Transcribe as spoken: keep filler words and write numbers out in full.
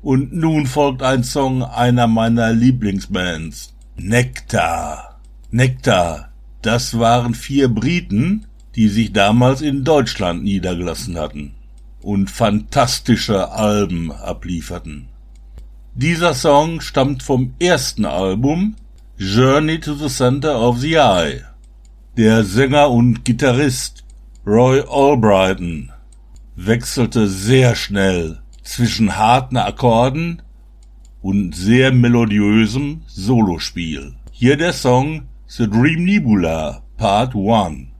Und nun folgt ein Song einer meiner Lieblingsbands, Nektar. Nektar, das waren vier Briten, die sich damals in Deutschland niedergelassen hatten und fantastische Alben ablieferten. Dieser Song stammt vom ersten Album Journey to the Center of the Eye. Der Sänger und Gitarrist Roy Albrighton wechselte sehr schnell zwischen harten Akkorden und sehr melodiösem Solospiel. Hier der Song The Dream Nebula Part eins.